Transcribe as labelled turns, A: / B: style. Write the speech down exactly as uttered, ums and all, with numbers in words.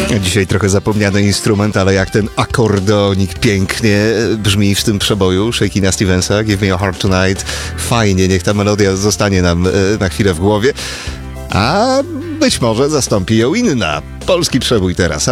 A: Dzisiaj trochę zapomniany instrument, ale jak ten akordeonik pięknie brzmi w tym przeboju Shakina Stevensa, Give Me Your Heart Tonight. Fajnie, niech ta melodia zostanie nam na chwilę w głowie, a być może zastąpi ją inna. Polski przebój teraz.